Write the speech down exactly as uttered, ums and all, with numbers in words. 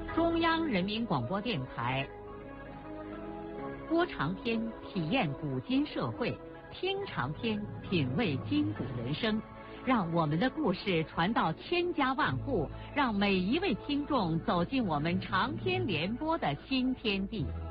中央人民广播电台。播长篇，体验古今社会；听长篇，品味今古人生。让我们的故事传到千家万户，让每一位听众走进我们长篇联播的新天地。